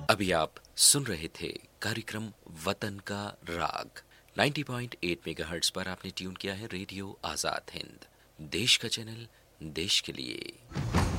अभी आप सुन रहे थे कार्यक्रम वतन का राग 90.8 मेगाहर्ट्ज पर आपने ट्यून किया है रेडियो आजाद हिंद, देश का चैनल, देश के लिए।